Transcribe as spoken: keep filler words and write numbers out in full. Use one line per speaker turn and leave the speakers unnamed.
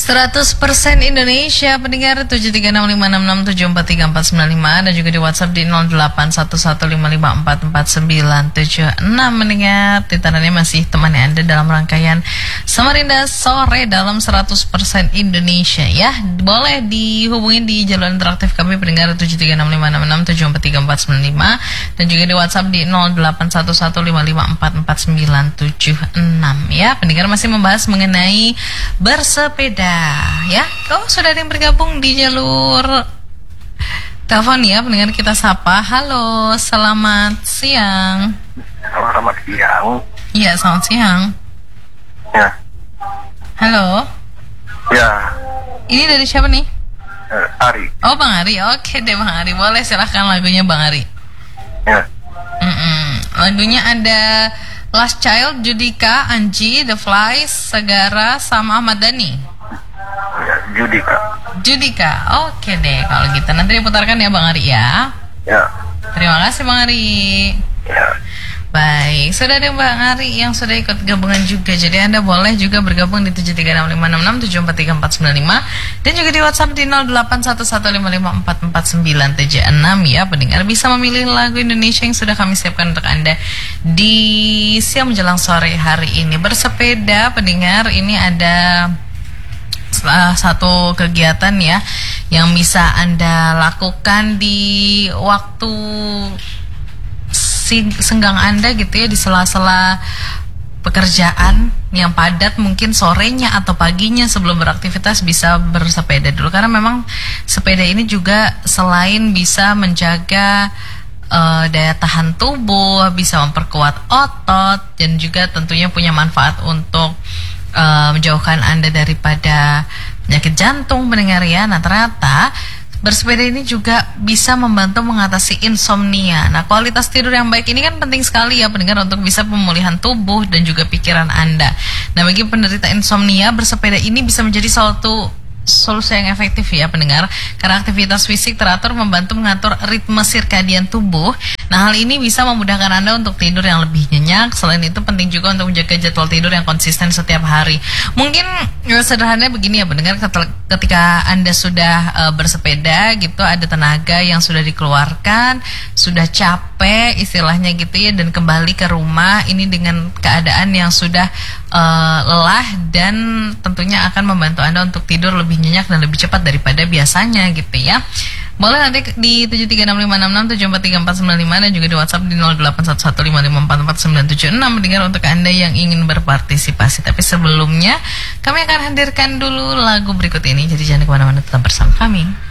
seratus persen Indonesia pendengar tujuh tiga enam lima enam enam tujuh empat tiga empat sembilan lima dan juga di WhatsApp di nol delapan satu satu lima lima empat empat sembilan tujuh enam mendengar. Titarannya masih temani Anda dalam rangkaian Samarinda Sore dalam seratus persen Indonesia ya. Boleh dihubungi di jalur interaktif kami pendengar tujuh tiga enam lima enam enam tujuh empat tiga empat sembilan lima dan juga di WhatsApp di nol delapan satu satu lima lima empat empat sembilan tujuh enam ya. Pendengar masih membahas mengenai bersepeda ya. Oh, sudah ada yang bergabung di jalur telepon ya, pendengar kita sapa. Halo, selamat siang.
Halo, selamat siang.
Iya, selamat siang.
Ya.
Halo.
Ya.
Ini dari siapa nih?
Eh, Ari.
Oh, Bang Ari. Oke deh Bang Ari, boleh silahkan lagunya Bang Ari.
Ya.
Mm-mm. Lagunya ada Last Child, Judika, Anji, The Fly, Segara, sama Ahmad Dhani.
Ya, Judika.
Judika, oke deh kalau gitu. Nanti diputarkan ya Bang Ari ya.
Ya.
Terima kasih Bang Ari.
Ya.
Baik, sudah ada Bang Ari yang sudah ikut gabungan juga. Jadi Anda boleh juga bergabung di tujuh tiga enam lima enam enam tujuh empat tiga empat sembilan lima dan juga di WhatsApp di nol delapan satu satu lima lima empat empat sembilan tujuh enam ya. Pendengar bisa memilih lagu Indonesia yang sudah kami siapkan untuk Anda di siang menjelang sore hari ini. Bersepeda pendengar, ini ada salah satu kegiatan ya yang bisa Anda lakukan di waktu senggang Anda gitu ya, di sela-sela pekerjaan yang padat, mungkin sorenya atau paginya sebelum beraktivitas bisa bersepeda dulu, karena memang sepeda ini juga selain bisa menjaga uh, daya tahan tubuh, bisa memperkuat otot dan juga tentunya punya manfaat untuk uh, menjauhkan Anda daripada penyakit jantung pendengar ya. Nah, ternyata bersepeda ini juga bisa membantu mengatasi insomnia. Nah, kualitas tidur yang baik ini kan penting sekali ya pendengar untuk bisa pemulihan tubuh dan juga pikiran Anda. Nah, bagi penderita insomnia, bersepeda ini bisa menjadi suatu solusi yang efektif ya pendengar, karena aktivitas fisik teratur membantu mengatur ritme sirkadian tubuh. Nah, hal ini bisa memudahkan Anda untuk tidur yang lebih nyenyak. Selain itu penting juga untuk menjaga jadwal tidur yang konsisten setiap hari. Mungkin ya, sederhananya begini ya pendengar, ketika Anda sudah uh, bersepeda gitu, ada tenaga yang sudah dikeluarkan, sudah capek istilahnya gitu ya, dan kembali ke rumah ini dengan keadaan yang sudah uh, lelah dan tentunya akan membantu Anda untuk tidur lebih nyenyak dan lebih cepat daripada biasanya gitu ya. Boleh nanti di tujuh tiga enam lima enam enam tujuh empat tiga empat sembilan lima dan juga di WhatsApp di nol delapan satu satu lima lima empat empat sembilan tujuh enam mendengar untuk Anda yang ingin berpartisipasi. Tapi sebelumnya kami akan hadirkan dulu lagu berikut ini, jadi jangan kemana-mana, tetap bersama kami.